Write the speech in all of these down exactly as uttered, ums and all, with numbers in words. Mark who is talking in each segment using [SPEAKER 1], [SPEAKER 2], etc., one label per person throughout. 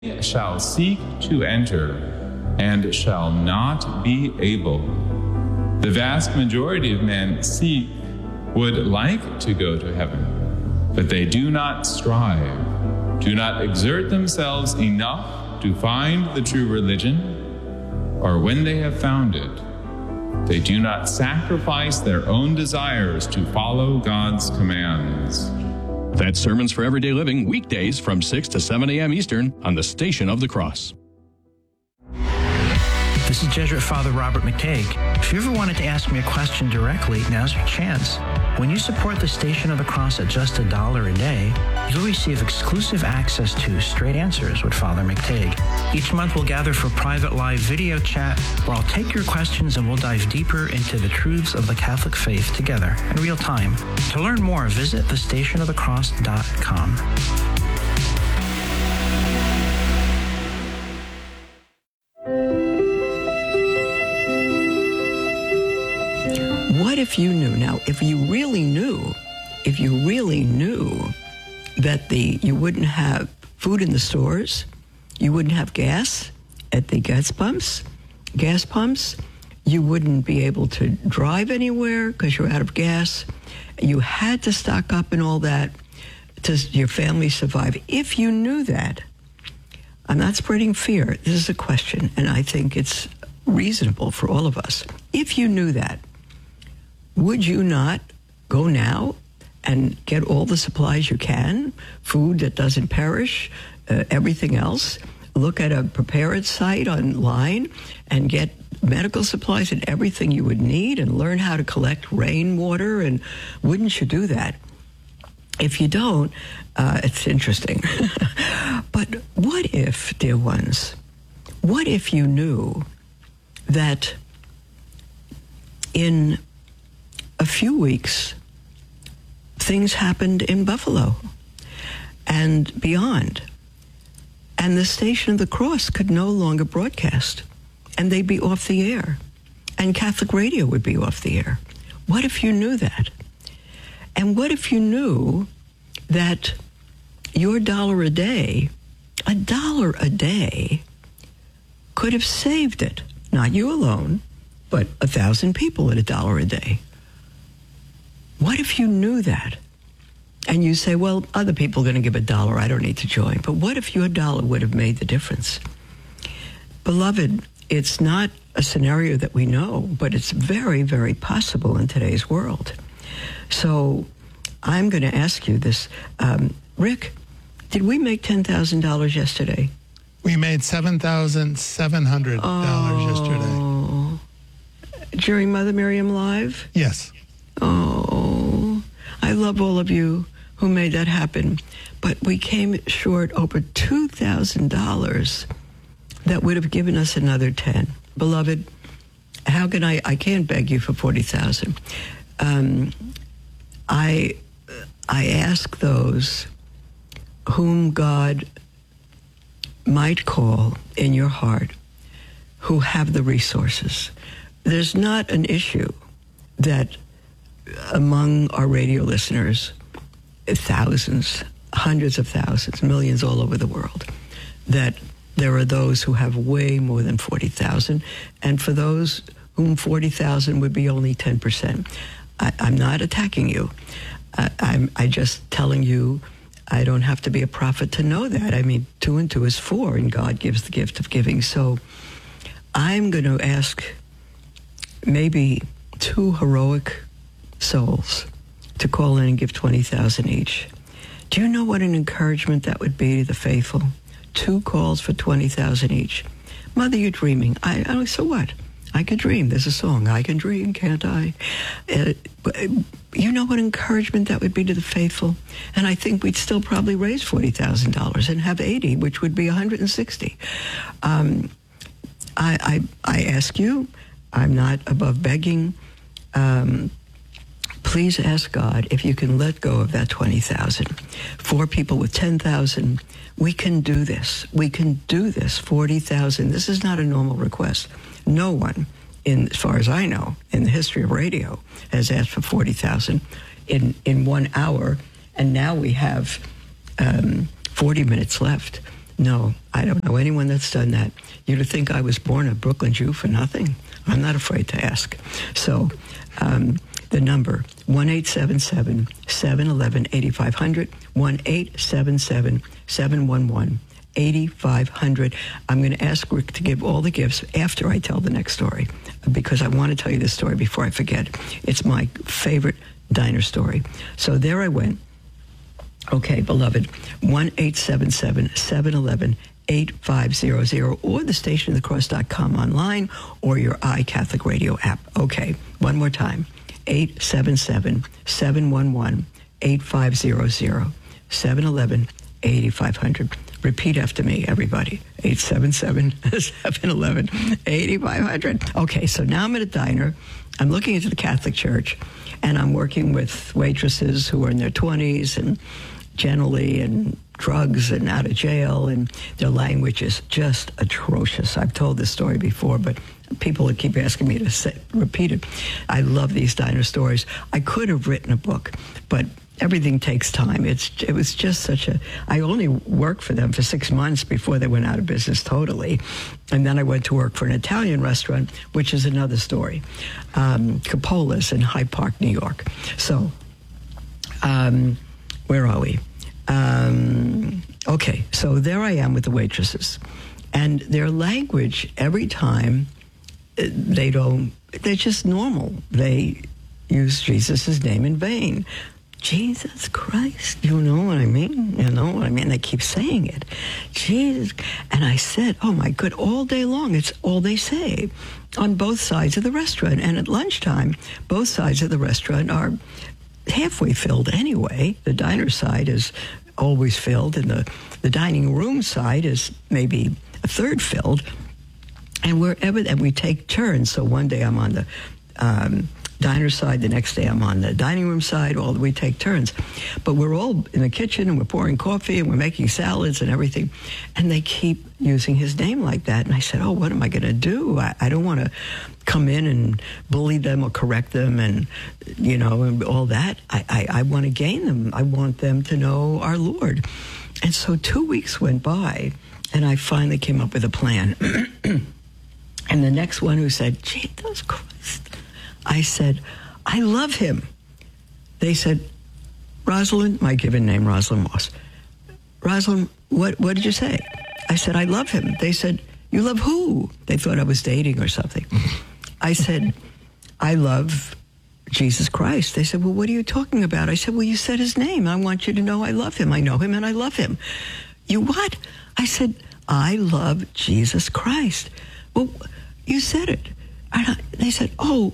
[SPEAKER 1] shall seek to enter and shall not be able. The vast majority of men seek, would like to go to heaven, but they do not strive, do not exert themselves enough to find the true religion, or when they have found it, they do not sacrifice their own desires to follow God's commands.
[SPEAKER 2] That's Sermons for Everyday Living, weekdays from six to seven a.m. Eastern on the Station of the Cross.
[SPEAKER 3] This is Jesuit Father Robert McTague. If you ever wanted to ask me a question directly, now's your chance. When you support the Station of the Cross at just a dollar a day, you'll receive exclusive access to Straight Answers with Father McTague. Each month we'll gather for private live video chat where I'll take your questions and we'll dive deeper into the truths of the Catholic faith together in real time. To learn more, visit the station of the cross dot com.
[SPEAKER 4] What if you knew, now, if you really knew, if you really knew that the you wouldn't have food in the stores, you wouldn't have gas at the gas pumps, gas pumps, you wouldn't be able to drive anywhere because you're out of gas, you had to stock up and all that to your family survive. If you knew that, I'm not spreading fear, this is a question, and I think it's reasonable for all of us. If you knew that, would you not go now and get all the supplies you can, food that doesn't perish, uh, everything else, look at a prepared site online and get medical supplies and everything you would need and learn how to collect rainwater? And wouldn't you do that? If you don't, uh, it's interesting. But what if, dear ones, what if you knew that in a few weeks, things happened in Buffalo and beyond, and the Station of the Cross could no longer broadcast, and they'd be off the air, and Catholic radio would be off the air? What if you knew that? And what if you knew that your dollar a day, a dollar a day, could have saved it? Not you alone, but a thousand people at a dollar a day. What if you knew that? And you say, well, other people are going to give a dollar, I don't need to join. But what if your dollar would have made the difference? Beloved, it's not a scenario that we know, but it's very, very possible in today's world. So I'm going to ask you this. Um, Rick, did we make ten thousand dollars yesterday?
[SPEAKER 5] We made seven thousand seven hundred dollars
[SPEAKER 4] oh. yesterday. During Mother Miriam Live?
[SPEAKER 5] Yes.
[SPEAKER 4] Oh, I love all of you who made that happen. But we came short over two thousand dollars that would have given us another ten. Beloved, how can I, I can't beg you for forty thousand dollars. Um, I, I ask those whom God might call in your heart who have the resources. There's not an issue that among our radio listeners, thousands, hundreds of thousands, millions all over the world, that there are those who have way more than forty thousand, and for those whom forty thousand would be only ten percent. I, I'm not attacking you. I, I'm I just telling you, I don't have to be a prophet to know that. I mean, two and two is four, and God gives the gift of giving. So I'm going to ask maybe two heroic souls to call in and give twenty thousand each. Do you know what an encouragement that would be to the faithful? Two calls for twenty thousand each. Mother, you're dreaming. I, I so what? I could dream. There's a song, I can dream, can't I? Uh, you know what encouragement that would be to the faithful? And I think we'd still probably raise forty thousand dollars and have eighty, which would be one hundred sixty. Um, I, I, I ask you, I'm not above begging. Um, please ask God if you can let go of that twenty thousand. For people with ten thousand, we can do this. We can do this. forty thousand. This is not a normal request. No one, in as far as I know, in the history of radio, has asked for forty thousand in in one hour, and now we have um, forty minutes left. No, I don't know anyone that's done that. You'd think I was born a Brooklyn Jew for nothing. I'm not afraid to ask. So um, the number, one eight seven seven, seven one one, eight five zero zero, one eight seven seven, seven one one, eight five zero zero. I'm going to ask Rick to give all the gifts after I tell the next story, because I want to tell you this story before I forget. It's my favorite diner story. So there I went. Okay, beloved, one eight seven seven, seven one one, eight five zero zero, or the station of the cross dot com online, or your iCatholic Radio app. Okay, one more time, eight seven seven, seven one one, eight five zero zero, seven one one, eight five zero zero. Repeat after me, everybody, eight seven seven, seven one one, eight five zero zero. Okay, so now I'm at a diner. I'm looking into the Catholic Church, and I'm working with waitresses who are in their twenties and generally in drugs and out of jail, and their language is just atrocious. I've told this story before, but people keep asking me to say, repeat it. I love these diner stories. I could have written a book, but everything takes time. It's It was just such a... I only worked for them for six months before they went out of business totally. And then I went to work for an Italian restaurant, which is another story. Um, Capola's in Hyde Park, New York. So, um, where are we? Um, okay, so there I am with the waitresses. And their language, every time, they don't... They're just normal. They use Jesus' name in vain. Jesus Christ, you know what I mean? You know what I mean? They keep saying it. Jesus. And I said, oh my God, all day long, it's all they say on both sides of the restaurant. And at lunchtime, both sides of the restaurant are halfway filled anyway. The diner side is always filled, and the, the dining room side is maybe a third filled. And wherever, and we take turns. So one day I'm on the... Um, diner side, the next day I'm on the dining room side, all we take turns. But we're all in the kitchen, and we're pouring coffee, and we're making salads and everything. And they keep using his name like that. And I said, oh, what am I going to do? I, I don't want to come in and bully them or correct them and, you know, and all that. I, I, I want to gain them. I want them to know our Lord. And so two weeks went by, and I finally came up with a plan. And the next one who said, Jesus Christ, I said, I love him. They said, Rosalind, my given name, Rosalind Moss. Rosalind, what, what did you say? I said, I love him. They said, you love who? They thought I was dating or something. I said, I love Jesus Christ. They said, well, what are you talking about? I said, well, you said his name. I want you to know I love him. I know him and I love him. You what? I said, I love Jesus Christ. Well, you said it. And I, they said, oh,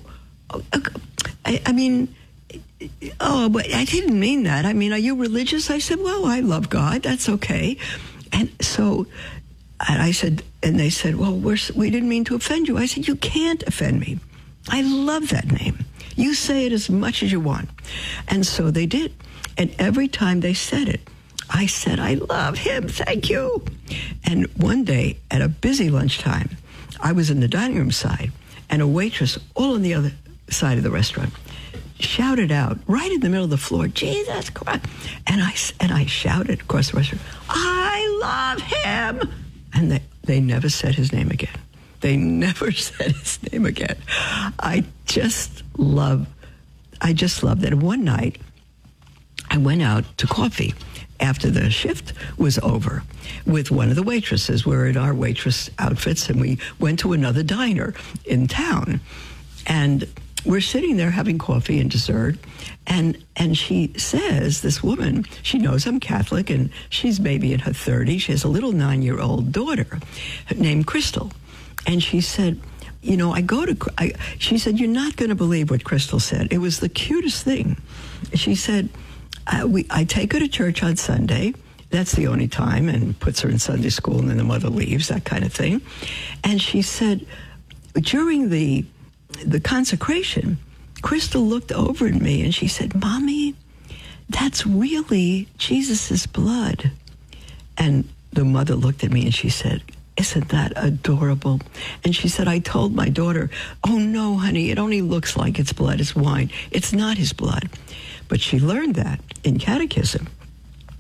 [SPEAKER 4] I, I mean, oh, but I didn't mean that. I mean, are you religious? I said, well, I love God. That's okay. And so and I said, and they said, well, we're, we didn't mean to offend you. I said, you can't offend me. I love that name. You say it as much as you want. And so they did. And every time they said it, I said, I love him. Thank you. And one day at a busy lunchtime, I was in the dining room side, and a waitress all on the other side of the restaurant shouted out right in the middle of the floor, Jesus Christ. And I, and I shouted across the restaurant, I love him. And they, they never said his name again. They never said his name again. I just love, I just love that. One night, I went out to coffee after the shift was over with one of the waitresses. We're in our waitress outfits, and we went to another diner in town. And we're sitting there having coffee and dessert, and and she says, this woman, she knows I'm Catholic, and she's maybe in her thirties. She has a little nine-year-old daughter named Crystal. And she said, you know, I go to, I, she said, you're not going to believe what Crystal said. It was the cutest thing. She said, I, we, I take her to church on Sunday. That's the only time, and puts her in Sunday school, and then the mother leaves, that kind of thing. And she said, during the the consecration, Crystal looked over at me and she said, Mommy, that's really Jesus's blood. And the mother looked at me and she said, isn't that adorable? And she said, I told my daughter, oh no, honey, it only looks like it's blood, it's wine. It's not his blood. But she learned that in catechism.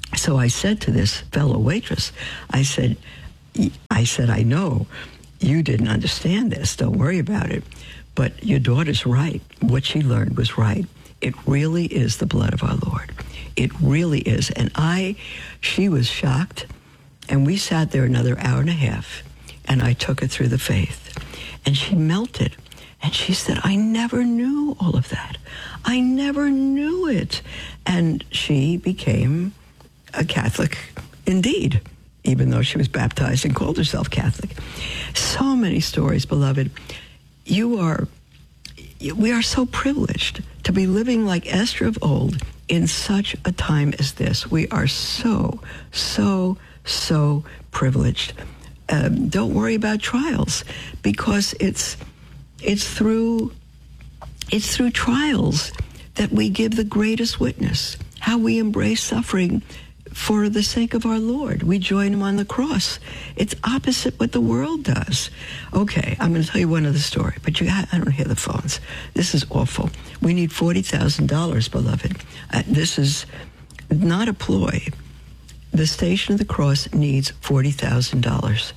[SPEAKER 4] So I said to this fellow waitress, I said, I said, I know you didn't understand this. Don't worry about it. But your daughter's right. What she learned was right. It really is the blood of our Lord. It really is. And I, she was shocked. And we sat there another hour and a half. And I took her through the faith. And she melted. And she said, I never knew all of that. I never knew it. And she became a Catholic indeed, even though she was baptized and called herself Catholic. So many stories, beloved. You are, we are so privileged to be living like Esther of old in such a time as this. We are so, so, so privileged. Um, don't worry about trials, because it's it's through it's through trials that we give the greatest witness. How we embrace suffering for the sake of our Lord. We join him on the cross. It's opposite what the world does. Okay, I'm going to tell you one other story, but you, I don't hear the phones. This is awful. We need forty thousand dollars, beloved. Uh, this is not a ploy. The Station of the Cross needs forty thousand dollars.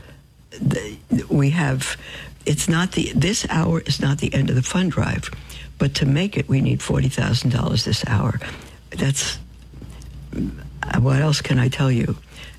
[SPEAKER 4] We have, it's not the, this hour is not the end of the fund drive, but to make it, we need forty thousand dollars this hour. That's, what else can I tell you?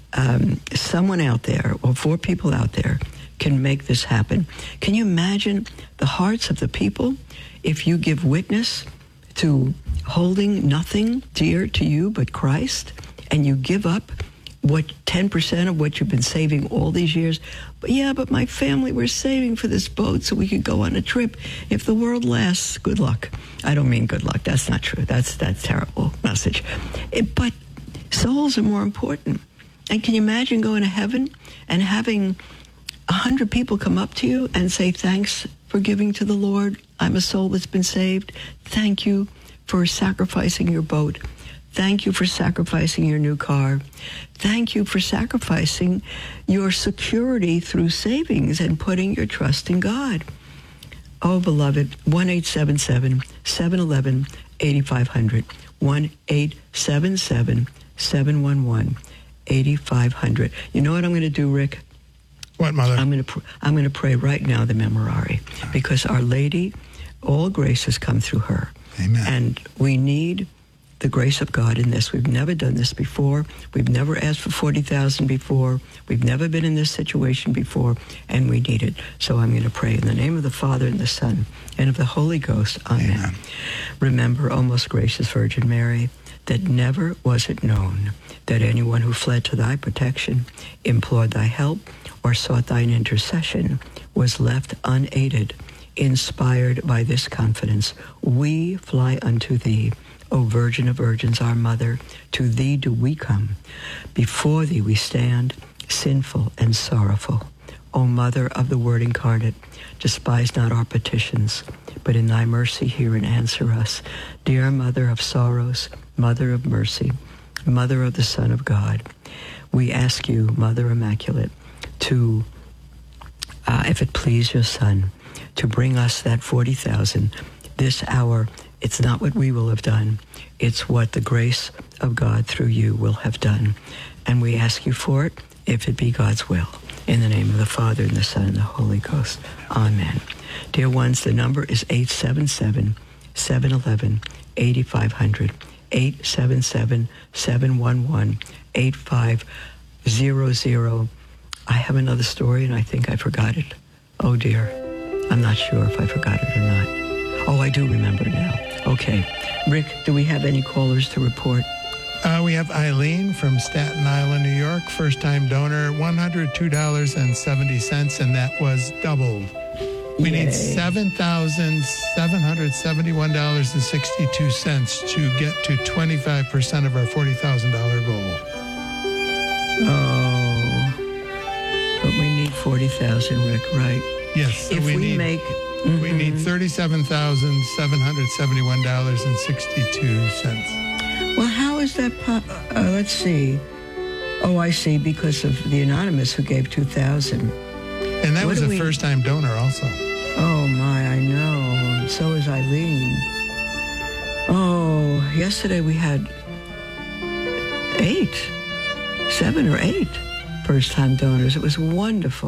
[SPEAKER 4] Um, someone out there, or four people out there, can make this happen. Can you imagine the hearts of the people if you give witness to holding nothing dear to you but Christ, and you give up what ten percent of what you've been saving all these years? But yeah, but my family, we're saving for this boat so we could go on a trip. If the world lasts, good luck. I don't mean good luck. That's not true. That's that's terrible message. It, but souls are more important. And can you imagine going to heaven and having a hundred people come up to you and say, thanks for giving to the Lord. I'm a soul that's been saved. Thank you for sacrificing your boat. Thank you for sacrificing your new car. Thank you for sacrificing your security through savings and putting your trust in God. Oh, beloved, one eight seven seven, seven one one, eight five zero zero, one eight seven seven, seven one one, eight five zero zero. You know what I'm going to do, Rick?
[SPEAKER 5] What, Mother?
[SPEAKER 4] I'm going to pr- I'm going to pray right now the Memorare, because Our Lady, all grace has come through her.
[SPEAKER 5] Amen.
[SPEAKER 4] And we need the grace of God in this. We've never done this before. We've never asked for forty thousand before. We've never been in this situation before, and we need it. So I'm going to pray in the name of the Father and the Son and of the Holy Ghost. Amen. Amen. Remember, O most gracious Virgin Mary, that never was it known that anyone who fled to thy protection, implored thy help, or sought thine intercession was left unaided. Inspired by this confidence, we fly unto thee, O Virgin of Virgins, our Mother. To thee do we come. Before thee we stand, sinful and sorrowful. O Mother of the Word incarnate, despise not our petitions, but in thy mercy hear and answer us. Dear Mother of sorrows, Mother of mercy, Mother of the Son of God, we ask you, Mother Immaculate, to, uh, if it please your Son, to bring us that forty thousand this hour. It's not what we will have done. It's what the grace of God through you will have done. And we ask you for it, if it be God's will. In the name of the Father, and the Son, and the Holy Ghost. Amen. Dear ones, the number is eight seven seven, seven one one, eight five zero zero. eight seven seven, seven one one, eight five zero zero. I have another story, and I think I forgot it. Oh, dear. I'm not sure if I forgot it or not. Oh, I do remember now. Okay. Rick, do we have any callers to report?
[SPEAKER 5] Uh, we have Eileen from Staten Island, New York, first-time donor, one hundred two dollars and seventy cents, and that was doubled. We
[SPEAKER 4] Yay.
[SPEAKER 5] need seven thousand seven hundred seventy-one dollars and sixty-two cents to get to twenty-five percent of our forty thousand dollars goal.
[SPEAKER 4] Oh. But we need forty thousand dollars, Rick, right?
[SPEAKER 5] Yes. So
[SPEAKER 4] if we,
[SPEAKER 5] we need,
[SPEAKER 4] make...
[SPEAKER 5] We
[SPEAKER 4] mm-hmm.
[SPEAKER 5] need thirty-seven thousand seven hundred seventy-one dollars and sixty-two cents.
[SPEAKER 4] Well, how is that? Po- uh, let's see. Oh, I see. Because of the anonymous who gave two thousand.
[SPEAKER 5] And that
[SPEAKER 4] What
[SPEAKER 5] was
[SPEAKER 4] do
[SPEAKER 5] a
[SPEAKER 4] we-
[SPEAKER 5] first-time donor also.
[SPEAKER 4] Oh my, I know. So is Eileen. Oh, yesterday we had eight. seven or eight first-time donors. It was wonderful.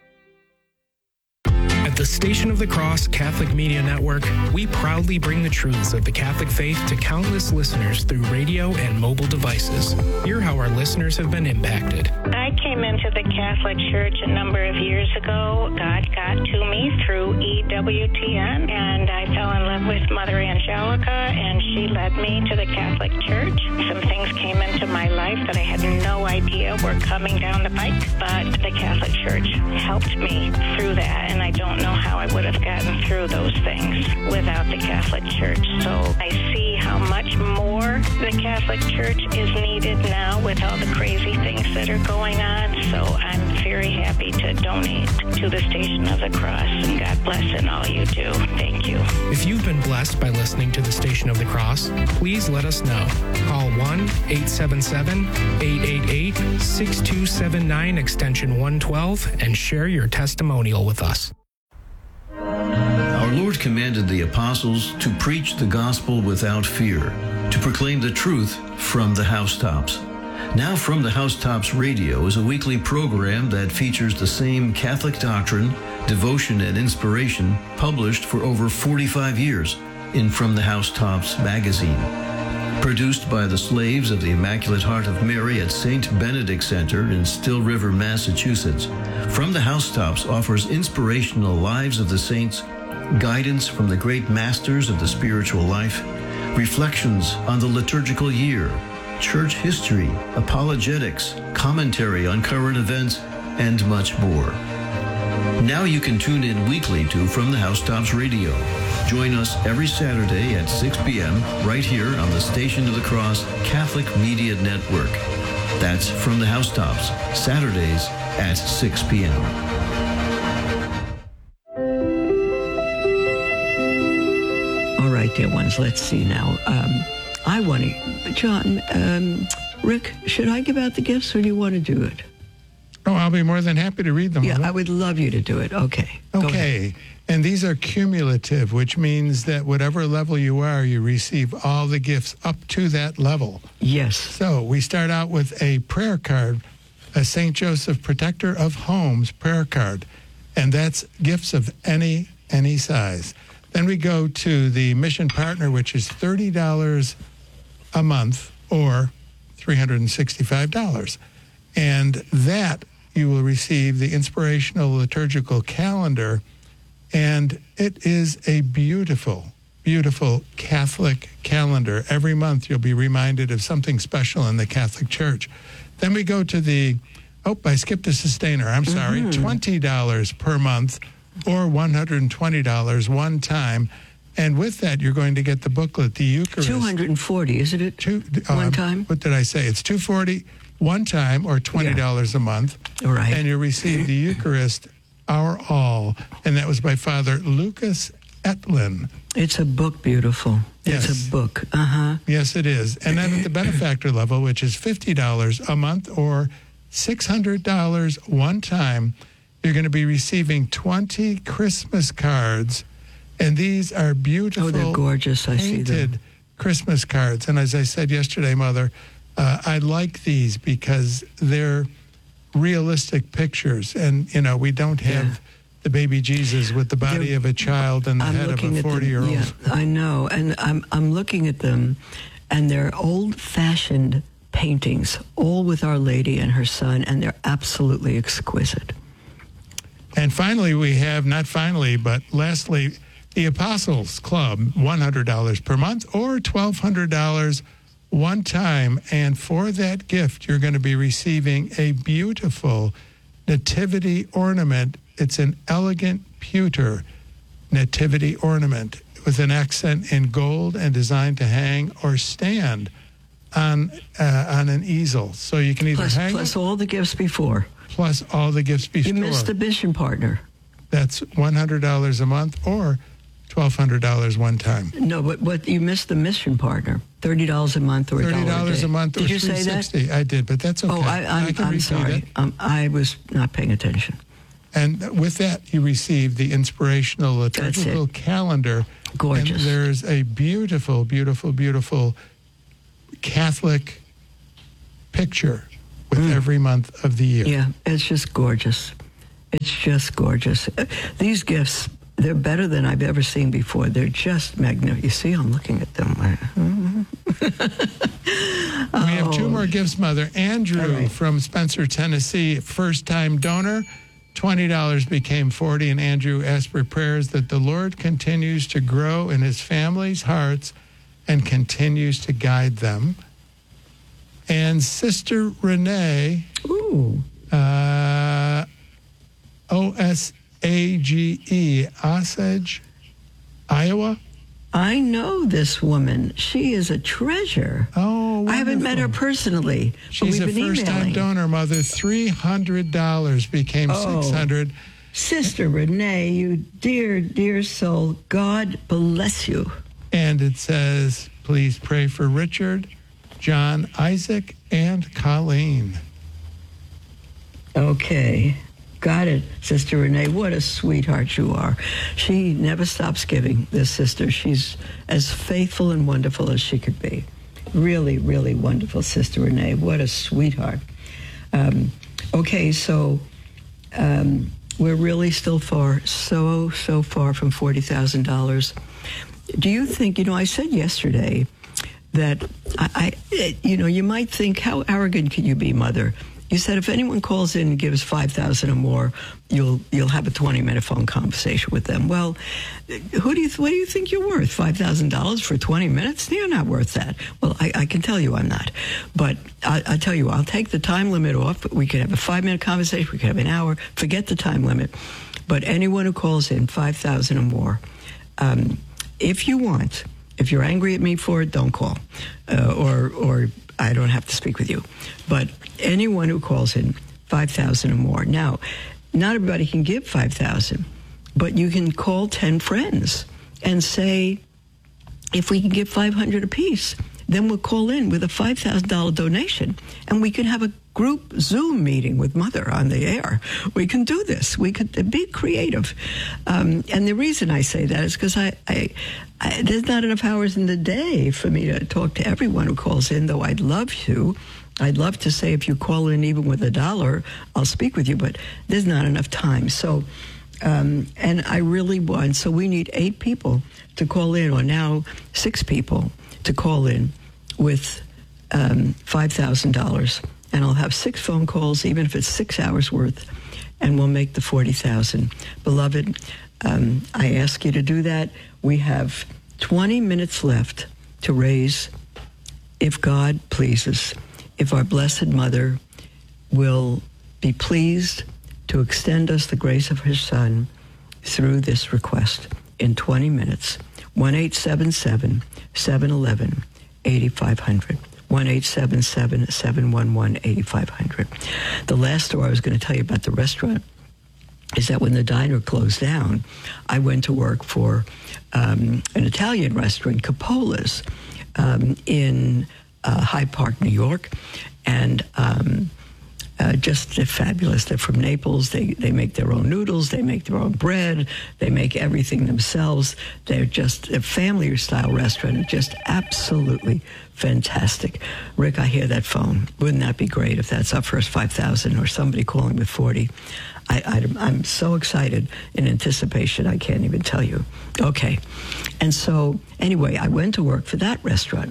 [SPEAKER 6] At the Station of the Cross Catholic Media Network, we proudly bring the truths of the Catholic faith to countless listeners through radio and mobile devices. Hear how our listeners have been impacted.
[SPEAKER 7] I came into the Catholic Church a number of years ago. God got to me through E W T N, and I fell in love with Mother Angelica, and she led me to the Catholic Church. Some things came into my life that I had no idea were coming down the pike, but the Catholic Church helped me through that, and I don't know how I would have gotten through those things without the Catholic Church. So I see how much more the Catholic Church is needed now with all the crazy things that are going on. So I'm very happy to donate to the Station of the Cross, and God bless in all you do. Thank you.
[SPEAKER 6] If you've been blessed by listening to the Station of the Cross, please let us know. Call one eight seven seven, eight eight eight, six two seven nine, extension one twelve, and share your testimonial with us.
[SPEAKER 8] Our Lord commanded the apostles to preach the gospel without fear, to proclaim the truth from the housetops. Now From the Housetops Radio is a weekly program that features the same Catholic doctrine, devotion, and inspiration published for over forty-five years in From the Housetops magazine. Produced by the Slaves of the Immaculate Heart of Mary at Saint Benedict Center in Still River, Massachusetts, From the Housetops offers inspirational lives of the saints, guidance from the great masters of the spiritual life, reflections on the liturgical year, church history, apologetics, commentary on current events, and much more. Now you can tune in weekly to From the Housetops Radio. Join us every Saturday at six p.m. right here on the Station of the Cross Catholic Media Network. That's From the Housetops, Saturdays at six p.m.
[SPEAKER 4] All right, dear ones, let's see now. Um, I want to, John, um, Rick, should I give out the gifts or do you want to do it?
[SPEAKER 5] Oh, I'll be more than happy to read them.
[SPEAKER 4] Yeah, I would love you to do it. Okay.
[SPEAKER 5] Okay. And these are cumulative, which means that whatever level you are, you receive all the gifts up to that level.
[SPEAKER 4] Yes.
[SPEAKER 5] So we start out with a prayer card, a Saint Joseph Protector of Homes prayer card. And that's gifts of any, any size. Then we go to the Mission Partner, which is thirty dollars a month or three hundred sixty-five dollars. And that you will receive the Inspirational Liturgical Calendar. And it is a beautiful, beautiful Catholic calendar. Every month you'll be reminded of something special in the Catholic Church. Then we go to the, oh, I skipped a sustainer. I'm sorry, mm-hmm. twenty dollars per month or one hundred twenty dollars one time. And with that, you're going to get the booklet, the Eucharist.
[SPEAKER 4] two hundred forty, isn't it? Two, uh, one time?
[SPEAKER 5] What did I say? It's two hundred forty dollars one time or twenty dollars yeah. a month.
[SPEAKER 4] Right.
[SPEAKER 5] And you receive the Eucharist, Our All. And that was by Father Lucas Etlin.
[SPEAKER 4] It's a book, beautiful.
[SPEAKER 5] Yes.
[SPEAKER 4] It's a book. Uh-huh.
[SPEAKER 5] Yes, it is. And then at the benefactor level, which is fifty dollars a month or six hundred dollars one time, you're going to be receiving twenty Christmas cards. And these are beautiful,
[SPEAKER 4] oh, they're gorgeous. I see them.
[SPEAKER 5] Christmas cards. And as I said yesterday, Mother, uh, I like these because they're realistic pictures. And, you know, we don't have yeah. the baby Jesus with the body they're, of a child and the I'm head of a forty-year-old.
[SPEAKER 4] Yeah, I know. And I'm, I'm looking at them, and they're old-fashioned paintings, all with Our Lady and her son, and they're absolutely exquisite.
[SPEAKER 5] And finally, we have, not finally, but lastly, the Apostles Club, one hundred dollars per month or twelve hundred dollars one time. And for that gift, you're going to be receiving a beautiful nativity ornament. It's an elegant pewter nativity ornament with an accent in gold and designed to hang or stand on uh, on an easel. So you can either
[SPEAKER 4] plus,
[SPEAKER 5] hang
[SPEAKER 4] plus
[SPEAKER 5] it,
[SPEAKER 4] all the gifts before.
[SPEAKER 5] Plus all the gifts before.
[SPEAKER 4] You missed the Mission Partner.
[SPEAKER 5] That's one hundred dollars a month or twelve hundred dollars one time.
[SPEAKER 4] No, but what you missed the Mission Partner. thirty dollars a month or a dollar a day.
[SPEAKER 5] thirty dollars a month or
[SPEAKER 4] did you say that?
[SPEAKER 5] I did, but that's okay.
[SPEAKER 4] Oh, I, I'm,
[SPEAKER 5] I can
[SPEAKER 4] I'm sorry. Um, I was not paying attention.
[SPEAKER 5] And with that, you receive the Inspirational Liturgical Calendar.
[SPEAKER 4] Gorgeous.
[SPEAKER 5] And there's a beautiful, beautiful, beautiful Catholic picture with mm. every month of the year.
[SPEAKER 4] Yeah, it's just gorgeous. It's just gorgeous. Uh, these gifts, they're better than I've ever seen before. They're just magnificent. You see, I'm looking at them.
[SPEAKER 5] We have two more gifts, Mother. Andrew
[SPEAKER 4] right.
[SPEAKER 5] from Spencer, Tennessee, first-time donor. twenty dollars became forty dollars, and Andrew asked for prayers that the Lord continues to grow in his family's hearts and continues to guide them. And Sister Renee,
[SPEAKER 4] Ooh.
[SPEAKER 5] Uh, O S A G E, Osage, Iowa.
[SPEAKER 4] I know this woman. She is a treasure.
[SPEAKER 5] Oh, wonderful.
[SPEAKER 4] I haven't met her personally.
[SPEAKER 5] She's
[SPEAKER 4] but
[SPEAKER 5] a
[SPEAKER 4] we've been
[SPEAKER 5] first-time
[SPEAKER 4] emailing.
[SPEAKER 5] donor, Mother. three hundred dollars became
[SPEAKER 4] Oh.
[SPEAKER 5] six hundred dollars.
[SPEAKER 4] Sister Renee, you dear, dear soul, God bless you.
[SPEAKER 5] And it says, please pray for Richard, John, Isaac, and Colleen.
[SPEAKER 4] Okay. Got it, Sister Renee. What a sweetheart you are. She never stops giving, this sister. She's as faithful and wonderful as she could be. Really, really wonderful, Sister Renee. What a sweetheart. Um, okay, so um, we're really still far, so, so far from forty thousand dollars. Do you think, you know, I said yesterday that, I, I, you know, you might think, how arrogant can you be, Mother? You said if anyone calls in and gives five thousand dollars or more, you'll you'll have a twenty-minute phone conversation with them. Well, who do you what do you think you're worth? five thousand dollars for twenty minutes? You're not worth that. Well, I, I can tell you I'm not. But I, I tell you, I'll take the time limit off. We could have a five-minute conversation. We could have an hour. Forget the time limit. But anyone who calls in five thousand dollars or more, um, if you want, if you're angry at me for it, don't call. Uh, or or I don't have to speak with you. But anyone who calls in five thousand dollars or more. Now, not everybody can give five thousand dollars, but you can call ten friends and say, if we can give five hundred dollars apiece, then we'll call in with a five thousand dollars donation, and we can have a group Zoom meeting with Mother on the air. We can do this. We could be creative. Um, and the reason I say that is because I, I, I, there's not enough hours in the day for me to talk to everyone who calls in, though I'd love to. I'd love to say if you call in even with a dollar, I'll speak with you, but there's not enough time. So, um, and I really want, so we need eight people to call in, or now six people to call in with um, five thousand dollars. And I'll have six phone calls, even if it's six hours worth, and we'll make the forty thousand. Beloved, um, I ask you to do that. We have twenty minutes left to raise, if God pleases, if our Blessed Mother will be pleased to extend us the grace of her Son through this request in twenty minutes. one eight seven seven, seven one one, eight five zero zero. one eight seven seven, seven one one, eight five zero zero. The last story I was going to tell you about the restaurant is that when the diner closed down, I went to work for um, an Italian restaurant, Capola's, um, in uh, Hyde Park, New York, and um, uh, just they're fabulous. They're from Naples. They they make their own noodles. They make their own bread. They make everything themselves. They're just a family-style restaurant. Just absolutely fantastic. Rick, I hear that phone. Wouldn't that be great if that's our first five thousand or somebody calling with forty? I, I, I'm so excited in anticipation, I can't even tell you. Okay. And so, anyway, I went to work for that restaurant.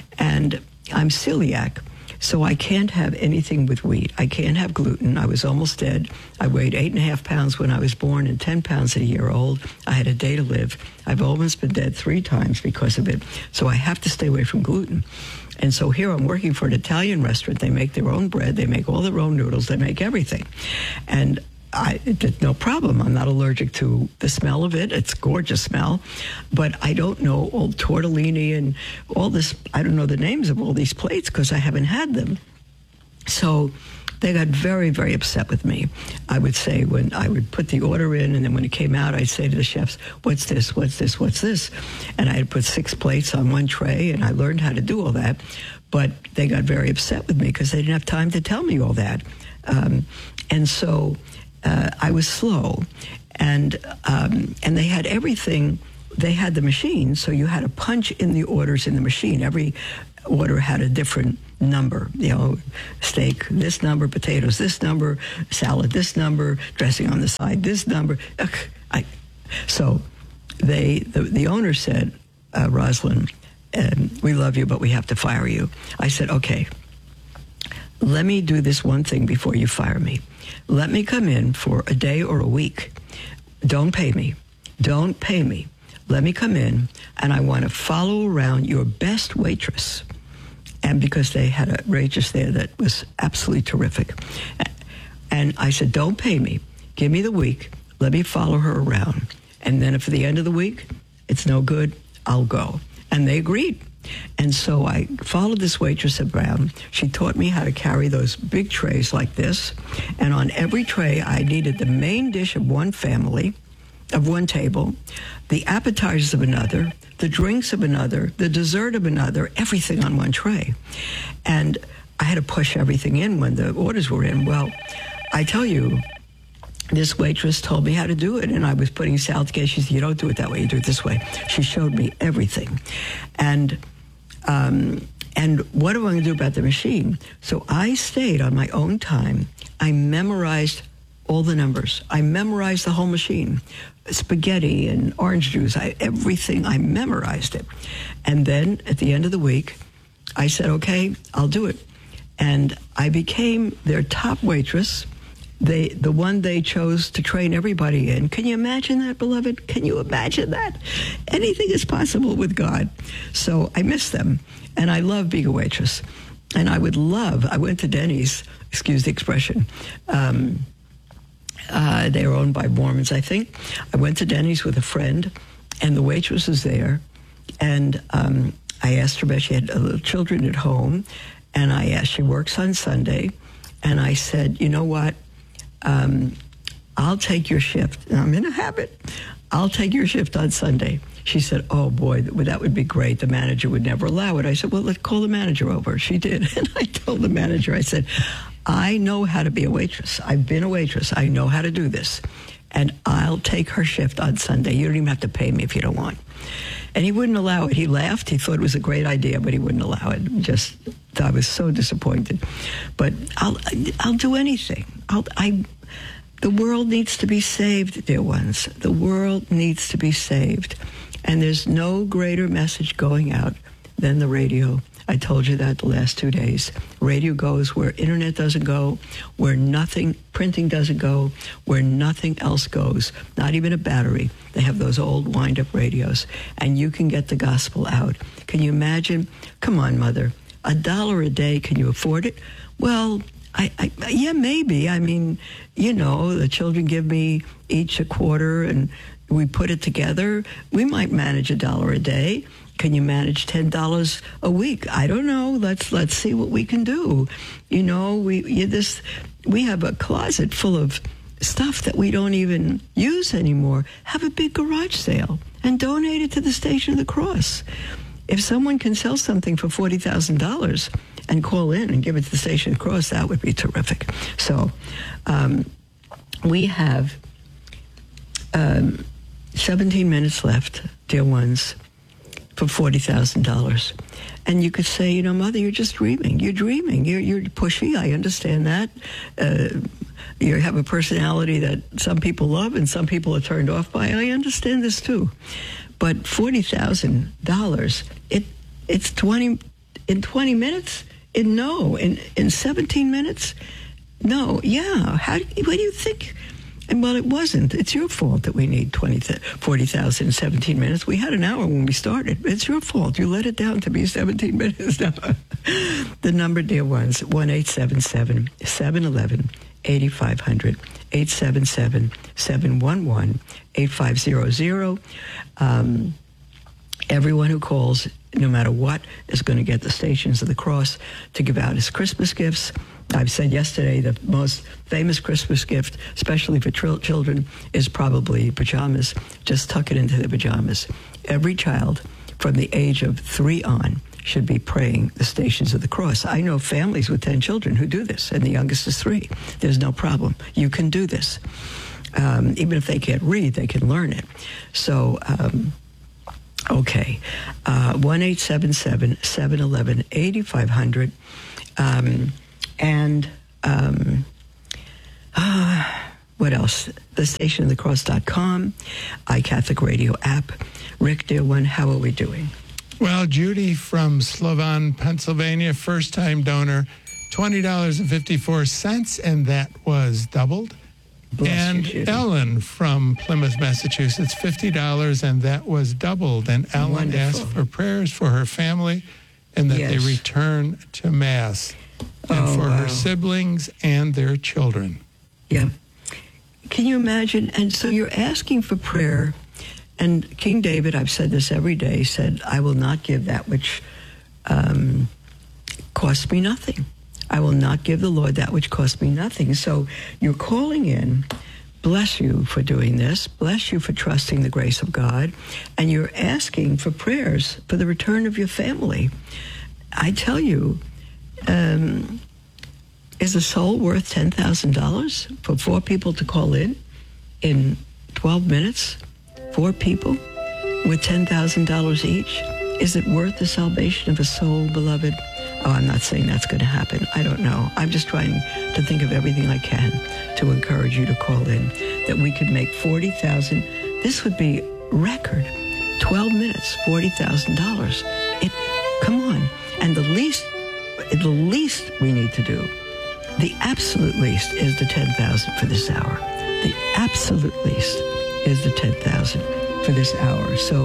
[SPEAKER 4] And I'm celiac, so I can't have anything with wheat. I can't have gluten. I was almost dead. I weighed eight and a half pounds when I was born and ten pounds at a year old. I had a day to live. I've almost been dead three times because of it. So I have to stay away from gluten. And so here I'm working for an Italian restaurant. They make their own bread. They make all their own noodles. They make everything. And I, it, no problem. I'm not allergic to the smell of it. It's a gorgeous smell. But I don't know all tortellini and all this. I don't know the names of all these plates because I haven't had them. So they got very, very upset with me. I would say when I would put the order in, and then when it came out, I'd say to the chefs, what's this, what's this, what's this? And I'd put six plates on one tray, and I learned how to do all that. But they got very upset with me because they didn't have time to tell me all that. Um, and so uh, I was slow. And um, and they had everything. They had the machine, so you had to punch in the orders in the machine. Every order had a different number, you know, steak this number, potatoes this number, salad this number, dressing on the side this number. Ugh, I, so they, the, the owner said, uh, Rosalind, um, we love you, but we have to fire you. I said, okay, let me do this one thing before you fire me. Let me come in for a day or a week. Don't pay me. Don't pay me. Let me come in, and I want to follow around your best waitress. And because they had a waitress there that was absolutely terrific. And I said, don't pay me. Give me the week. Let me follow her around. And then if at the end of the week it's no good, I'll go. And they agreed. And so I followed this waitress around. She taught me how to carry those big trays like this. And on every tray, I needed the main dish of one family, of one table, the appetizers of another, the drinks of another, the dessert of another, everything on one tray. And I had to push everything in when the orders were in. Well, I tell you, this waitress told me how to do it, and I was putting salad together. She said, you don't do it that way, you do it this way. She showed me everything. And um, and what am I going to do about the machine? So I stayed on my own time. I memorized all the numbers. I memorized the whole machine. Spaghetti and orange juice, I, everything, I memorized it. And then at the end of the week, I said, okay, I'll do it. And I became their top waitress, they, the one they chose to train everybody in. Can you imagine that, beloved? Can you imagine that? Anything is possible with God. So I miss them, and I love being a waitress. And I would love, I went to Denny's, excuse the expression, um, Uh, they were owned by Mormons, I think. I went to Denny's with a friend, and the waitress was there. And um, I asked her about, she had uh, little children at home, and I asked, she works on Sunday, and I said, you know what, um, I'll take your shift. And I'm in a habit. I'll take your shift on Sunday. She said, oh, boy, that would be great. The manager would never allow it. I said, well, let's call the manager over. She did. And I told the manager, I said, I know how to be a waitress. I've been a waitress. I know how to do this. And I'll take her shift on Sunday. You don't even have to pay me if you don't want. And he wouldn't allow it. He laughed. He thought it was a great idea, but he wouldn't allow it. Just, I was so disappointed. But I'll, I'll do anything. I'll, I, the world needs to be saved, dear ones. The world needs to be saved. And there's no greater message going out than the radio. I told you that the last two days. Radio goes where internet doesn't go, where nothing, printing doesn't go, where nothing else goes, not even a battery. They have those old wind-up radios, and you can get the gospel out. Can you imagine? Come on, Mother. A dollar a day, can you afford it? Well, I, I, yeah, maybe. I mean, you know, the children give me each a quarter, and we put it together. We might manage a dollar a day. Can you manage ten dollars a week? I don't know. Let's let's see what we can do. You know, we you, this we have a closet full of stuff that we don't even use anymore. Have a big garage sale and donate it to the Station of the Cross. If someone can sell something for forty thousand dollars and call in and give it to the Station of the Cross, that would be terrific. So um, we have um, seventeen minutes left, dear ones, for forty thousand dollars. And you could say, you know, Mother, you're just dreaming. You're dreaming. You're, you're pushy. I understand that. Uh, you have a personality that some people love and some people are turned off by. I understand this too. But forty thousand dollars, it it's twenty, in twenty minutes? In no, in, in seventeen minutes? No, yeah. How, what do you think? And well, it wasn't. It's your fault that we need twenty, forty thousand in seventeen minutes. We had an hour when we started. It's your fault. You let it down to be seventeen minutes. No. The number, dear ones, one eight seven seven, seven one one, eight five zero zero, eight seven seven, seven one one, eight five zero zero. Um, everyone who calls, no matter what, is going to get the Stations of the Cross to give out as Christmas gifts. I've said yesterday the most famous Christmas gift, especially for tr- children, is probably pajamas. Just tuck it into their pajamas. Every child from the age of three on should be praying the Stations of the Cross. I know families with ten children who do this, and the youngest is three. There's no problem. You can do this. Um, even if they can't read, they can learn it. So um, Okay. Uh, one eight seven seven, seven one one, eight five zero zero. Um, and um, uh, what else? The station of the cross dot com, iCatholic Radio app. Rick, dear one, how are we doing?
[SPEAKER 5] Well, Judy from Slovan, Pennsylvania, first-time donor, twenty dollars and fifty-four cents, and that was doubled.
[SPEAKER 4] Bless
[SPEAKER 5] and
[SPEAKER 4] you, Judy.
[SPEAKER 5] Ellen from Plymouth, Massachusetts, fifty dollars, and that was doubled. And Ellen
[SPEAKER 4] Wonderful.
[SPEAKER 5] asked for prayers for her family and that
[SPEAKER 4] Yes.
[SPEAKER 5] they return to Mass, and
[SPEAKER 4] Oh,
[SPEAKER 5] for
[SPEAKER 4] wow.
[SPEAKER 5] her siblings and their children.
[SPEAKER 4] Yeah. Can you imagine? And so you're asking for prayer. And King David, I've said this every day, said, I will not give that which um, costs me nothing. I will not give the Lord that which costs me nothing. So you're calling in. Bless you for doing this. Bless you for trusting the grace of God. And you're asking for prayers for the return of your family. I tell you, um, is a soul worth ten thousand dollars for four people to call in in twelve minutes? Four people with ten thousand dollars each? Is it worth the salvation of a soul, beloved? Oh, I'm not saying that's going to happen. I don't know. I'm just trying to think of everything I can to encourage you to call in, that we could make forty thousand dollars. This would be record. twelve minutes, forty thousand dollars. It, come on. And the least, the least we need to do, the absolute least, is the ten thousand dollars for this hour. The absolute least is the ten thousand dollars for this hour. So,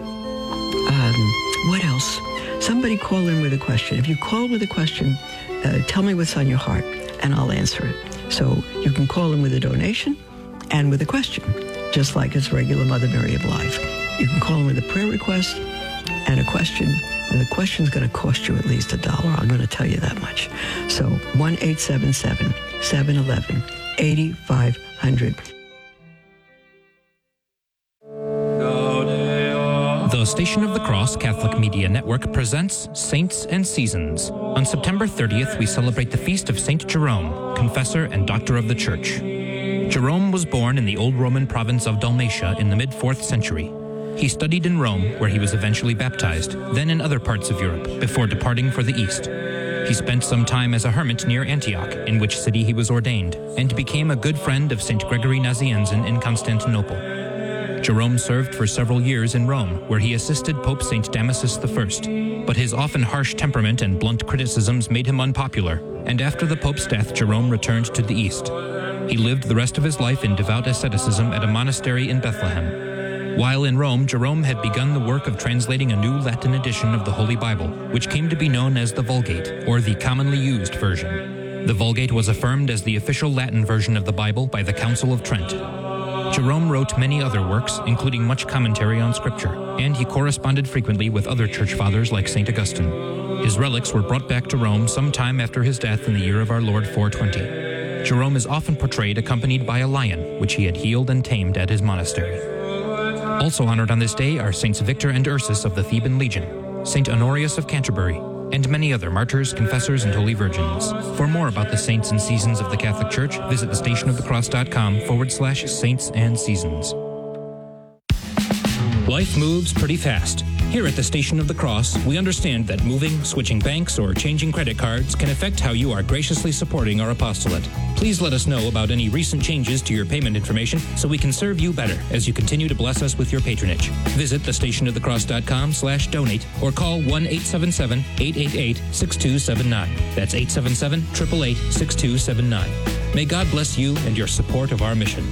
[SPEAKER 4] um, what else? Somebody call in with a question. If you call with a question, uh, tell me what's on your heart, and I'll answer it. So you can call in with a donation and with a question, just like it's regular Mother Mary of Life. You can call in with a prayer request and a question, and the question's going to cost you at least a dollar. I'm going to tell you that much. So one eight seven seven, seven one one, eight five zero zero.
[SPEAKER 9] The Station of the Cross Catholic Media Network presents Saints and Seasons. On September thirtieth, we celebrate the feast of Saint Jerome, confessor and doctor of the Church. Jerome was born in the old Roman province of Dalmatia in the mid-fourth century. He studied in Rome, where he was eventually baptized, then in other parts of Europe, before departing for the East. He spent some time as a hermit near Antioch, in which city he was ordained, and became a good friend of Saint Gregory Nazianzen in Constantinople. Jerome served for several years in Rome, where he assisted Pope Saint Damasus the First, but his often harsh temperament and blunt criticisms made him unpopular, and after the Pope's death, Jerome returned to the East. He lived the rest of his life in devout asceticism at a monastery in Bethlehem. While in Rome, Jerome had begun the work of translating a new Latin edition of the Holy Bible, which came to be known as the Vulgate, or the commonly used version. The Vulgate was affirmed as the official Latin version of the Bible by the Council of Trent. Jerome wrote many other works, including much commentary on Scripture, and he corresponded frequently with other church fathers like Saint Augustine. His relics were brought back to Rome some time after his death in the year of our Lord four twenty. Jerome is often portrayed accompanied by a lion, which he had healed and tamed at his monastery. Also honored on this day are Saints Victor and Ursus of the Theban Legion, Saint Honorius of Canterbury, and many other martyrs, confessors, and holy virgins. For more about the saints and seasons of the Catholic Church, visit thestationofthecross.com forward slash saints and seasons. Life moves pretty fast. Here at the Station of the Cross, we understand that moving, switching banks, or changing credit cards can affect how you are graciously supporting our apostolate. Please let us know about any recent changes to your payment information so we can serve you better as you continue to bless us with your patronage. Visit thestationofthecross.com slash donate or call one eight seven seven, eight eight eight, six two seven nine. That's eight seven seven, eight eight eight, six two seven nine. May God bless you and your support of our mission.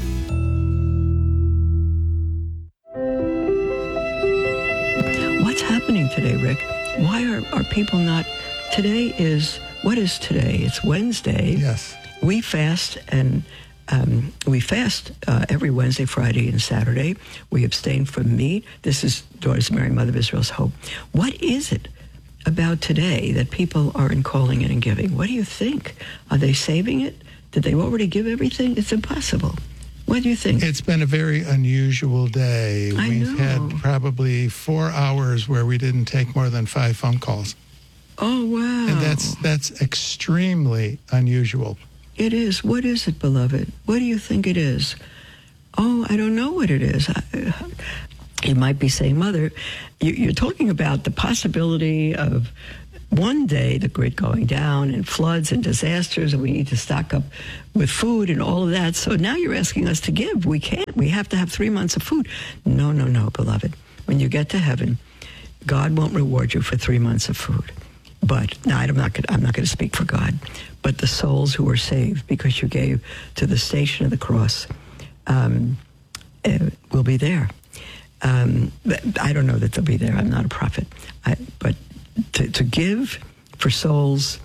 [SPEAKER 4] What's happening today, Rick? Why are, are people not... Today is... What is today? It's Wednesday.
[SPEAKER 5] Yes.
[SPEAKER 4] We fast, and um, we fast uh, every Wednesday, Friday, and Saturday. We abstain from meat. This is Daughters of Mary, Mother of Israel's Hope. What is it about today that people aren't calling in and giving? What do you think? Are they saving it? Did they already give everything? It's impossible. What do you think?
[SPEAKER 5] It's been a very unusual day.
[SPEAKER 4] I
[SPEAKER 5] We've
[SPEAKER 4] know.
[SPEAKER 5] had probably four hours where we didn't take more than five phone calls.
[SPEAKER 4] Oh, wow.
[SPEAKER 5] And that's that's extremely unusual.
[SPEAKER 4] It is. What is it, beloved? What do you think it is? Oh, I don't know what it is. I, You might be saying, Mother, you're talking about the possibility of one day the grid going down and floods and disasters, and we need to stock up with food and all of that. So now you're asking us to give. We can't. We have to have three months of food. No, no, no, beloved. When you get to heaven, God won't reward you for three months of food. But now I'm not gonna, I'm not going to speak for God, but the souls who were saved because you gave to the Station of the Cross um, uh, will be there. Um, I don't know that they'll be there. I'm not a prophet. I, but to, to give for souls,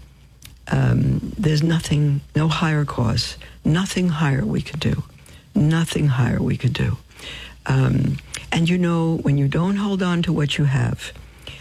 [SPEAKER 4] um, there's nothing, no higher cause, nothing higher we could do. Nothing higher we could do. Um, and you know, when you don't hold on to what you have,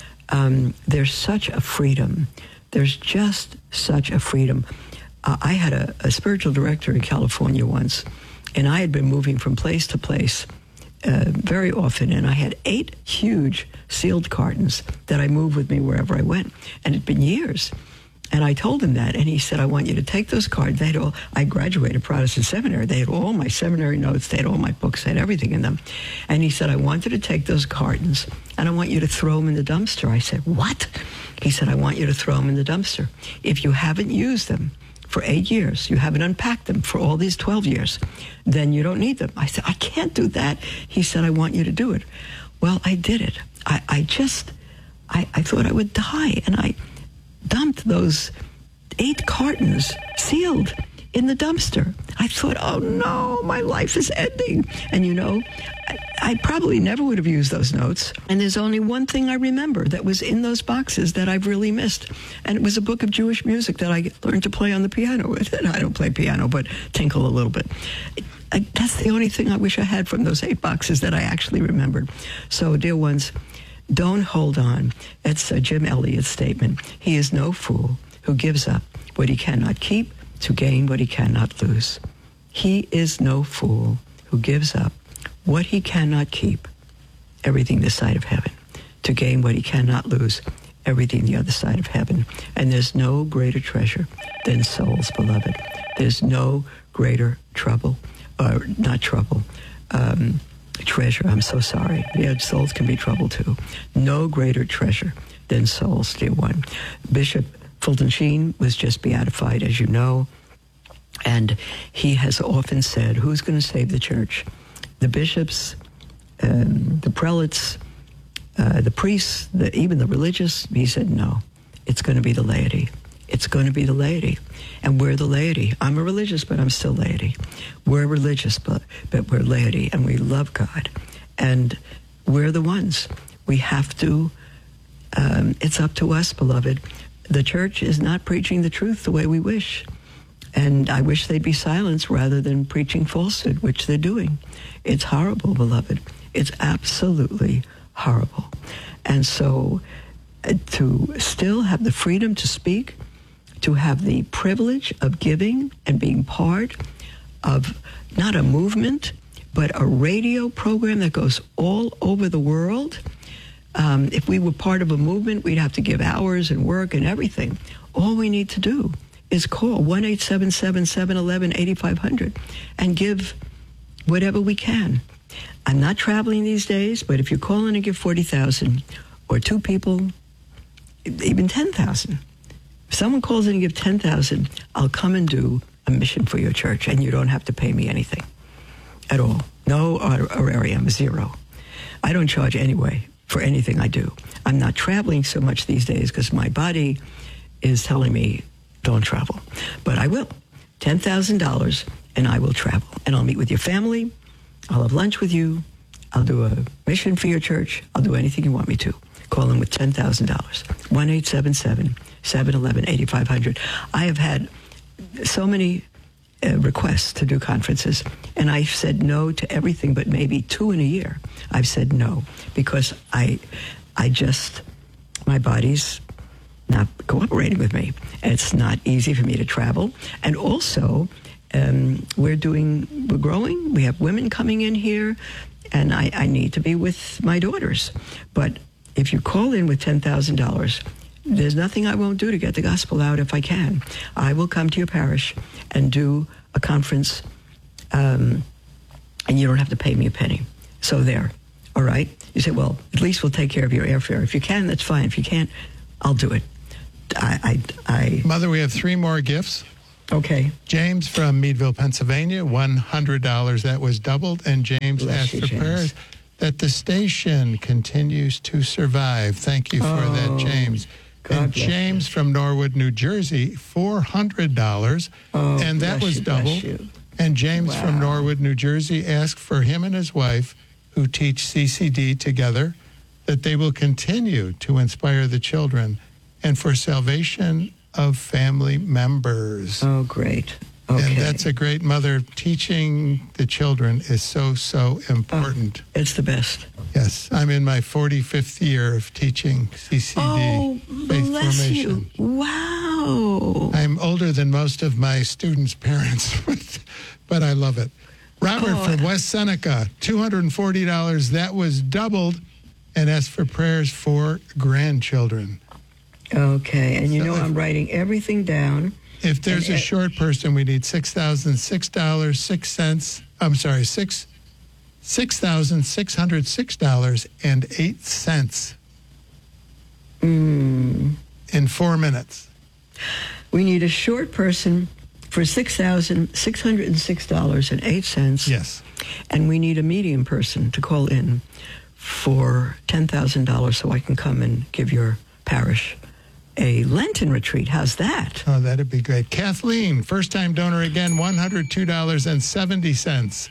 [SPEAKER 4] um, there's such a freedom. There's just such a freedom. Uh, I had a, a spiritual director in California once, and I had been moving from place to place Uh, very often, and I had eight huge sealed cartons that I moved with me wherever I went, and it'd been years. And I told him that, and he said, I want you to take those cards. They had all, I graduated Protestant seminary. They had all my seminary notes. They had all my books. They had everything in them. And he said, I want you to take those cartons, and I want you to throw them in the dumpster. I said, what? He said, I want you to throw them in the dumpster. If you haven't used them for eight years, you haven't unpacked them for all these twelve years, then you don't need them. I said, I can't do that. He said, I want you to do it. Well, I did it. I, I just, I, I thought I would die, and I dumped those eight cartons sealed in the dumpster. I thought, oh no, my life is ending. And you know, I, I probably never would have used those notes. And there's only one thing I remember that was in those boxes that I've really missed. And it was a book of Jewish music that I learned to play on the piano with. And I don't play piano, but tinkle a little bit. I, that's the only thing I wish I had from those eight boxes that I actually remembered. So, dear ones, don't hold on. It's uh, Jim Elliot's statement. He is no fool who gives up what he cannot keep to gain what he cannot lose. He is no fool who gives up what he cannot keep, everything this side of heaven, to gain what he cannot lose, everything the other side of heaven. And there's no greater treasure than souls, beloved. There's no greater trouble, or not trouble, um, treasure, I'm so sorry. Yeah, souls can be trouble too. No greater treasure than souls, dear one. Bishop Fulton Sheen was just beatified, as you know, and he has often said, who's going to save the church? The bishops, um, the prelates, uh, the priests, the, even the religious? He said, no, it's going to be the laity. It's going to be the laity. And we're the laity. I'm a religious, but I'm still laity. We're religious, but, but we're laity, and we love God. And we're the ones. We have to, um, it's up to us, beloved. The church is not preaching the truth the way we wish. And I wish they'd be silenced rather than preaching falsehood, which they're doing. It's horrible, beloved. It's absolutely horrible. And so uh, to still have the freedom to speak, to have the privilege of giving and being part of not a movement, but a radio program that goes all over the world. Um, if we were part of a movement, we'd have to give hours and work and everything. All we need to do is call one eight seven seven, seven one one, eight five zero zero and give whatever we can. I'm not traveling these days, but if you call in and give forty thousand or two people, even ten thousand, if someone calls in and give ten thousand, I'll come and do a mission for your church, and you don't have to pay me anything at all. No honorarium, zero. I don't charge anyway for anything I do. I'm not traveling so much these days because my body is telling me don't travel. But I will. ten thousand dollars, and I will travel. And I'll meet with your family. I'll have lunch with you. I'll do a mission for your church. I'll do anything you want me to. Call in with ten thousand dollars. one eight seven seven, seven one one, eight five zero zero. I have had so many uh, requests to do conferences, and I've said no to everything but maybe two in a year. I've said no because I, I just, my body's not cooperating with me. It's not easy for me to travel. And also, um, we're doing, we're growing. We have women coming in here, and I, I need to be with my daughters. But if you call in with ten thousand dollars, there's nothing I won't do to get the gospel out if I can. I will come to your parish and do a conference, um, and you don't have to pay me a penny. So there. All right? You say, well, at least we'll take care of your airfare. If you can, that's fine. If you can't, I'll do it. I, I, I
[SPEAKER 5] Mother, we have three more gifts.
[SPEAKER 4] Okay.
[SPEAKER 5] James from Meadville, Pennsylvania, one hundred dollars. That was doubled. And James
[SPEAKER 4] Bless
[SPEAKER 5] asked
[SPEAKER 4] you,
[SPEAKER 5] for
[SPEAKER 4] James.
[SPEAKER 5] prayers that the station continues to survive. Thank you for
[SPEAKER 4] Oh,
[SPEAKER 5] that, James.
[SPEAKER 4] God
[SPEAKER 5] and
[SPEAKER 4] bless
[SPEAKER 5] James
[SPEAKER 4] you.
[SPEAKER 5] from Norwood, New Jersey, four hundred dollars.
[SPEAKER 4] Oh,
[SPEAKER 5] and that
[SPEAKER 4] bless
[SPEAKER 5] was
[SPEAKER 4] you, bless
[SPEAKER 5] doubled.
[SPEAKER 4] you.
[SPEAKER 5] And James from
[SPEAKER 4] Wow.
[SPEAKER 5] Norwood, New Jersey, asked for him and his wife, who teach C C D together, that they will continue to inspire the children and for salvation of family members.
[SPEAKER 4] Oh, great. Okay.
[SPEAKER 5] And that's a great mother. Teaching the children is so, so important.
[SPEAKER 4] Oh, it's the best.
[SPEAKER 5] Yes. I'm in my forty-fifth year of teaching C C D
[SPEAKER 4] Oh,
[SPEAKER 5] faith
[SPEAKER 4] bless
[SPEAKER 5] formation.
[SPEAKER 4] you. Wow.
[SPEAKER 5] I'm older than most of my students' parents, but I love it. Robert
[SPEAKER 4] Oh,
[SPEAKER 5] from West Seneca, two hundred forty dollars. That was doubled, and asked for prayers for grandchildren.
[SPEAKER 4] Okay. And you
[SPEAKER 5] So
[SPEAKER 4] know,
[SPEAKER 5] if-
[SPEAKER 4] I'm writing everything down.
[SPEAKER 5] If there's
[SPEAKER 4] And,
[SPEAKER 5] a
[SPEAKER 4] uh,
[SPEAKER 5] short person, we need six thousand six dollars, six cents. I'm sorry, six six thousand six hundred six dollars and eight cents
[SPEAKER 4] Mm.
[SPEAKER 5] in four minutes.
[SPEAKER 4] We need a short person for six thousand six hundred six dollars and eight cents.
[SPEAKER 5] Yes.
[SPEAKER 4] And we need a medium person to call in for ten thousand dollars so I can come and give your parish a Lenten retreat. How's that?
[SPEAKER 5] Oh, that'd be great. Kathleen, first-time donor again, one hundred two dollars and seventy cents.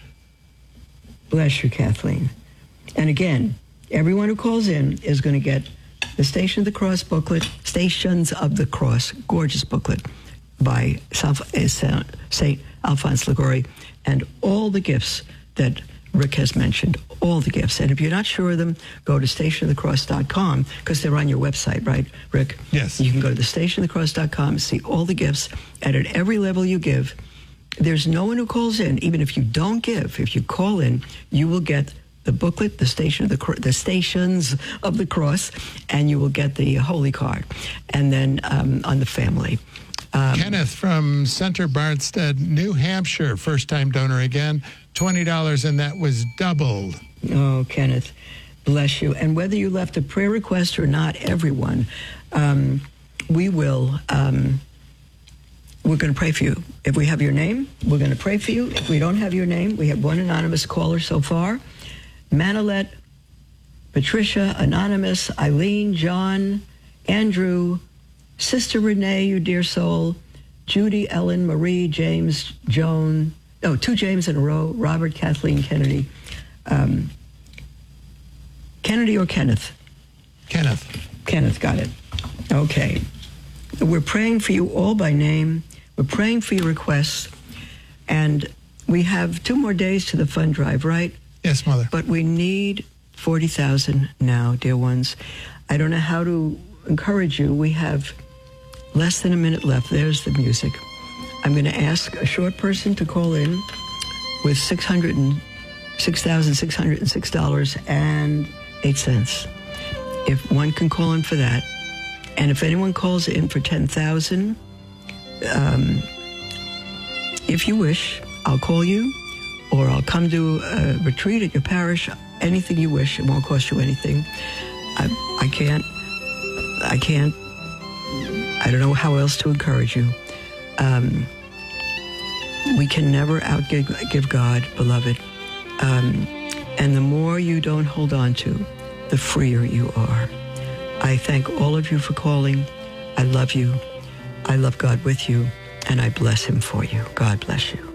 [SPEAKER 4] Bless you, Kathleen. And again, everyone who calls in is going to get the Station of the Cross booklet, Stations of the Cross, gorgeous booklet by Saint Alphonse Liguori, and all the gifts that Rick has mentioned, all the gifts. And if you're not sure of them, go to station of the cross dot com because they're on your website, right, Rick?
[SPEAKER 5] Yes.
[SPEAKER 4] You can go to the station of the cross dot com, see all the gifts, and at every level you give, there's no one who calls in. Even if you don't give, if you call in, you will get the booklet, the station of the Cro- the Stations of the Cross, and you will get the Holy Card. And then um, on the family. Um,
[SPEAKER 5] Kenneth from Center Barnstead, New Hampshire, first-time donor again, twenty dollars, and that was doubled.
[SPEAKER 4] Oh, Kenneth, bless you. And whether you left a prayer request or not, everyone, um, we will, um, we're going to pray for you. If we have your name, we're going to pray for you. If we don't have your name, we have one anonymous caller so far. Manolette, Patricia, Anonymous, Eileen, John, Andrew, Sister Renee, you dear soul, Judy, Ellen, Marie, James, Joan, no, two James in a row, Robert, Kathleen, Kennedy. Um, Kennedy or Kenneth?
[SPEAKER 5] Kenneth.
[SPEAKER 4] Kenneth, got it. Okay. We're praying for you all by name. We're praying for your requests. And we have two more days to the fund drive, right?
[SPEAKER 5] Yes, Mother.
[SPEAKER 4] But we need forty thousand now, dear ones. I don't know how to encourage you. We have less than a minute left. There's the music. I'm going to ask a short person to call in with six hundred six thousand six hundred six dollars and eight cents. If one can call in for that, and if anyone calls in for ten thousand, um, if you wish, I'll call you, or I'll come to a retreat at your parish. Anything you wish. It won't cost you anything. I, I can't. I can't. I don't know how else to encourage you. Um, we can never outgive give God, beloved. Um, and the more you don't hold on to, the freer you are. I thank all of you for calling. I love you. I love God with you, and I bless him for you. God bless you.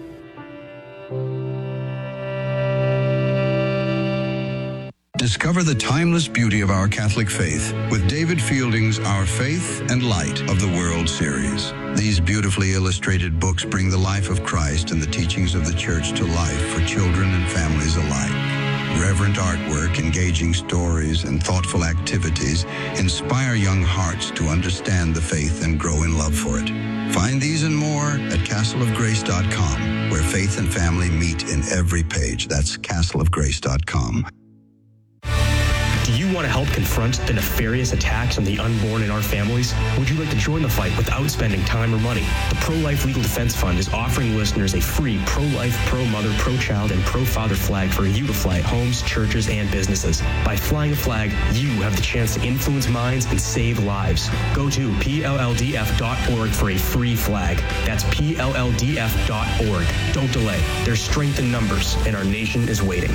[SPEAKER 10] Discover the timeless beauty of our Catholic faith with David Fielding's Our Faith and Light of the World series. These beautifully illustrated books bring the life of Christ and the teachings of the Church to life for children and families alike. Reverent artwork, engaging stories, and thoughtful activities inspire young hearts to understand the faith and grow in love for it. Find these and more at castle of grace dot com, where faith and family meet in every page. That's castle of grace dot com.
[SPEAKER 11] Do Do you want to help confront the nefarious attacks on the unborn in our families? Would you like to join the fight without spending time or money? The Pro-Life Legal Defense Fund is offering listeners a free pro-life, pro-mother, pro-child, and pro-father flag for you to fly at homes, churches, and businesses. By flying a flag, you have the chance to influence minds and save lives. Go to P L L D F dot org for a free flag. That's P L L D F dot org. Don't delay. There's strength in numbers, and our nation is waiting.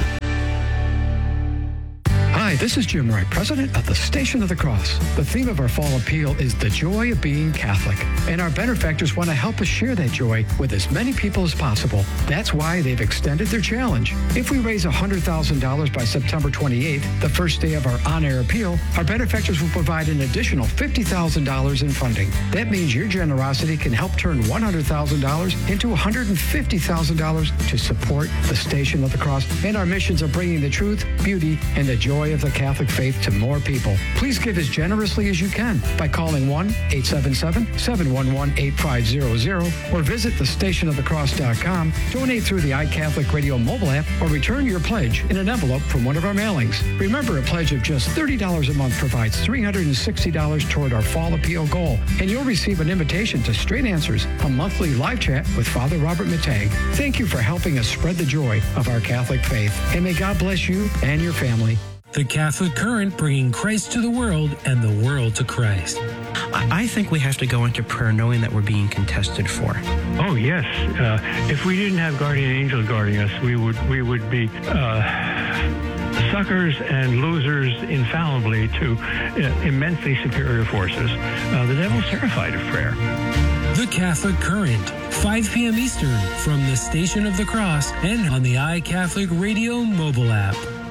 [SPEAKER 12] Hi, this is Jim Wright, president of the Station of the Cross. The theme of our fall appeal is the joy of being Catholic, and our benefactors want to help us share that joy with as many people as possible. That's why they've extended their challenge. If we raise one hundred thousand dollars by September twenty-eighth, the first day of our on-air appeal, our benefactors will provide an additional fifty thousand dollars in funding. That means your generosity can help turn one hundred thousand dollars into one hundred fifty thousand dollars to support the Station of the Cross and our missions of bringing the truth, beauty, and the joy of the Catholic faith to more people. Please give as generously as you can by calling one eight seven seven, seven one one, eight five zero zero or visit the station of the cross dot com, donate through the iCatholic Radio mobile app, or return your pledge in an envelope from one of our mailings. Remember, a pledge of just thirty dollars a month provides three hundred sixty dollars toward our fall appeal goal, and you'll receive an invitation to Straight Answers, a monthly live chat with Father Robert Matei. Thank you for helping us spread the joy of our Catholic faith, and may God bless you and your family.
[SPEAKER 13] The Catholic Current, bringing Christ to the world and the world to Christ.
[SPEAKER 3] I think we have to go into prayer knowing that we're being contested for.
[SPEAKER 14] Oh, yes. Uh, if we didn't have guardian angels guarding us, we would we would be uh, suckers and losers infallibly to uh, immensely superior forces. Uh, the devil's terrified of prayer.
[SPEAKER 13] The Catholic Current, five p.m. Eastern, from the Station of the Cross and on the iCatholic Radio mobile app.